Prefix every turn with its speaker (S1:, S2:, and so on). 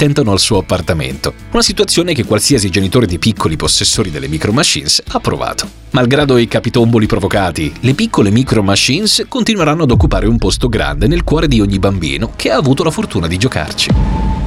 S1: attentano al suo appartamento. Una situazione che qualsiasi genitore di piccoli possessori delle Micro Machines ha provato. Malgrado i capitomboli provocati, le piccole Micro Machines continueranno ad occupare un posto grande nel cuore di ogni bambino che ha avuto la fortuna di giocarci.